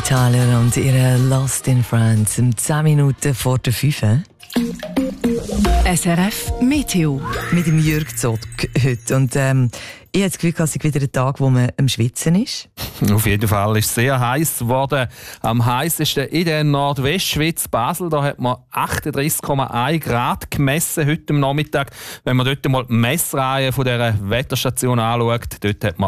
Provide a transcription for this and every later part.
Tyler und ihre Lost in France. 10 Minuten vor der 5. SRF Meteo. Mit dem Jürg Zock heute. Und ich habe das Gefühl, es ist wieder ein Tag, wo man am Schwitzen ist. Auf jeden Fall ist es sehr heiß geworden. Am heißesten in der Nordwestschweiz, Basel. Da hat man 38,1 Grad gemessen heute am Nachmittag. Wenn man dort mal die Messreihe von dieser Wetterstation anschaut, dort hat man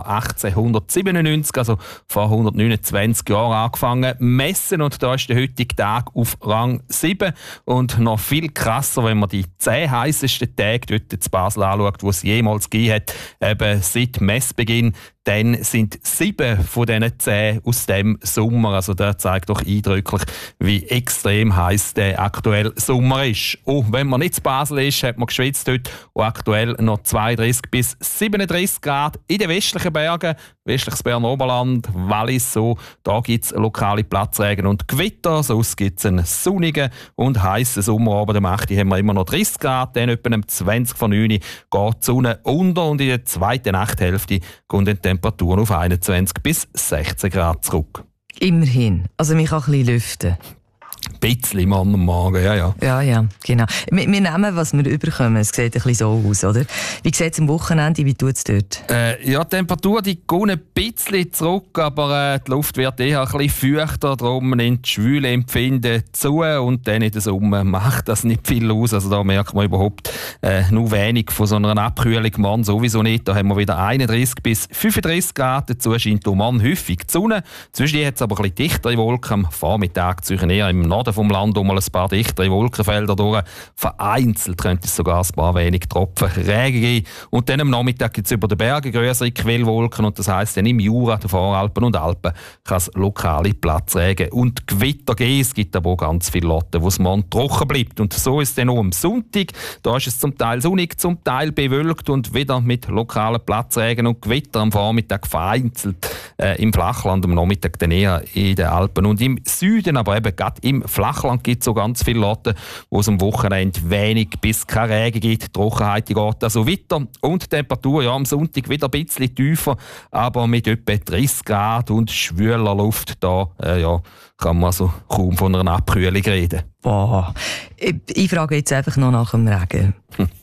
1897, also vor 129 Jahren angefangen zu messen. Und da ist der heutige Tag auf Rang 7. Und noch viel krasser, wenn man die 10 heißesten Tage dort in Basel anschaut, die es jemals gegeben hat, eben seit Messbeginn. Dann sind 7 von diesen 10 aus dem Sommer. Also das zeigt doch eindrücklich, wie extrem heiß der aktuelle Sommer ist. Und wenn man nicht in Basel ist, hat man geschwitzt heute und aktuell noch 32 bis 37 Grad in den westlichen Bergen, westliches Berner Oberland, Wallis, so. Da gibt es lokale Platzregen und Gewitter. Sonst gibt es einen sonnigen und heißen Sommerabend. Am 8. haben wir immer noch 30 Grad, dann etwa um 20 von 9 geht die Sonne unter und in der zweiten Nachthälfte gehen die Temperaturen auf 21 bis 16 Grad zurück. Immerhin. Also man kann ein bisschen lüften. Ein bisschen Mann am Magen, ja. Ja, genau. Wir nehmen, was wir überkommen. Es sieht ein bisschen so aus, oder? Wie sieht es am Wochenende? Wie tut es dort? Die Temperatur die geht ein bisschen zurück, aber die Luft wird eher ein bisschen feuchter, darum nimmt das schwüle Empfinden zu und dann in der Sommer macht das nicht viel aus. Also da merkt man überhaupt nur wenig von so einer Abkühlung. Morgen sowieso nicht. Da haben wir wieder 31 bis 35 Grad. Dazu scheint Mann häufig die Sonne. Zwischendurch hat es aber ein bisschen dichtere Wolken. Am Vormittag ziehen eher im Norden vom Land um ein paar dichtere Wolkenfelder durch. Vereinzelt könnte es sogar ein paar wenig Tropfen Regen geben. Und dann am Nachmittag gibt es über den Bergen größere Quellwolken. Und das heisst, dann im Jura, den Voralpen und Alpen kann es lokale Platzregen und Gewitter geben. Es gibt aber auch ganz viele Orte, wo es morgen trocken bleibt. Und so ist es dann auch am Sonntag. Da ist es zum Teil sonnig, zum Teil bewölkt und wieder mit lokalen Platzregen und Gewitter am Vormittag vereinzelt. Im Flachland am Nachmittag dann eher in den Alpen. Und im Süden, aber eben gerade im Flachland gibt es so ganz viele Orte, wo es am Wochenende wenig bis kein Regen gibt. Die Trockenheit geht also weiter. Und die Temperatur ja, am Sonntag wieder ein bisschen tiefer, aber mit etwa 30 Grad und schwüler Luft. Da kann man also kaum von einer Abkühlung reden. Boah. Ich frage jetzt einfach noch nach dem Regen.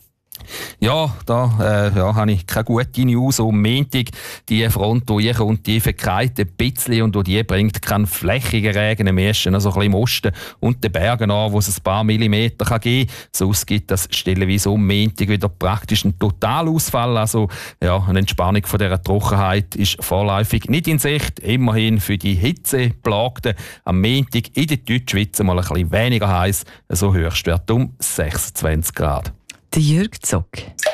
Ja, da habe ich keine gute News. Am Montag, die Front, die reinkommt, die verkeilt ein bisschen und die bringt keinen flächigen Regen im Ersten, also ein bisschen im Osten und den Bergen an, wo es ein paar Millimeter geben kann. Sonst gibt das stellenweise am Montag wieder praktisch einen Totalausfall. Also eine Entspannung von dieser Trockenheit ist vorläufig nicht in Sicht. Immerhin für die Hitzeplagten am Montag in der Deutschschweiz mal ein bisschen weniger heiß, so Höchstwert um 26 Grad. Der Jürg Zock.